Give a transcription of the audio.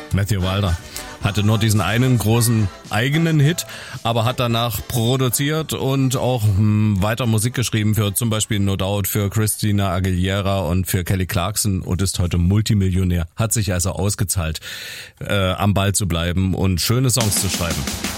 Matthew Wilder hatte nur diesen einen großen eigenen Hit, aber hat danach produziert und auch weiter Musik geschrieben für zum Beispiel No Doubt, für Christina Aguilera und für Kelly Clarkson und ist heute Multimillionär. Hat sich also ausgezahlt, am Ball zu bleiben und schöne Songs zu schreiben.